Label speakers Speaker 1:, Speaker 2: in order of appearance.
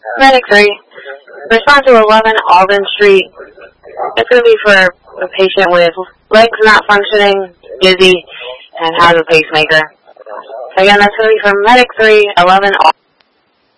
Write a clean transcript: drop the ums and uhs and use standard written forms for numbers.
Speaker 1: Medic 3. Respond to 11 Alden Street. It's going to be for a patient with legs not functioning, dizzy, and has a pacemaker. Again, that's going to be for Medic 3, 11 Alden.